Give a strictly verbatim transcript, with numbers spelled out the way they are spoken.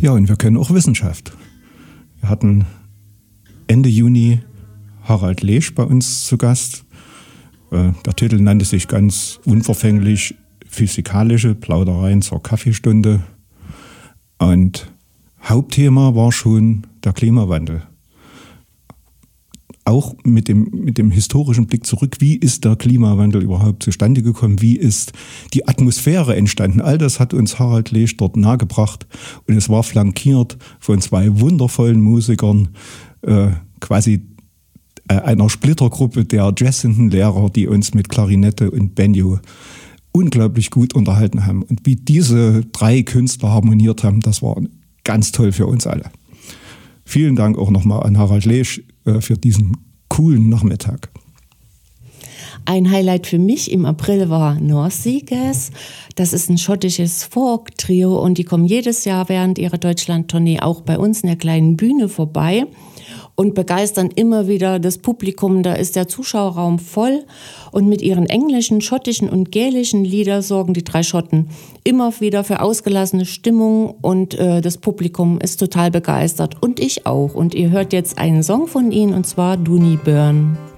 Ja, und wir können auch Wissenschaft. Wir hatten Ende Juni Harald Lesch bei uns zu Gast. Der Titel nannte sich ganz unverfänglich Physikalische Plaudereien zur Kaffeestunde. Und Hauptthema war schon der Klimawandel. Auch mit dem, mit dem historischen Blick zurück, wie ist der Klimawandel überhaupt zustande gekommen, wie ist die Atmosphäre entstanden. All das hat uns Harald Lesch dort nahegebracht und es war flankiert von zwei wundervollen Musikern, äh, quasi äh, einer Splittergruppe der jazzenden Lehrer, die uns mit Klarinette und Banjo unglaublich gut unterhalten haben. Und wie diese drei Künstler harmoniert haben, das war ganz toll für uns alle. Vielen Dank auch nochmal an Harald Lesch äh, für diesen coolen Nachmittag. Ein Highlight für mich im April war North Sea Gas. Das ist ein schottisches Folk-Trio und die kommen jedes Jahr während ihrer Deutschland-Tournee auch bei uns in der kleinen Bühne vorbei und begeistern immer wieder das Publikum. Da ist der Zuschauerraum voll und mit ihren englischen, schottischen und gälischen Liedern sorgen die drei Schotten immer wieder für ausgelassene Stimmung und äh, das Publikum ist total begeistert und ich auch. Und ihr hört jetzt einen Song von ihnen und zwar Dooney Burn.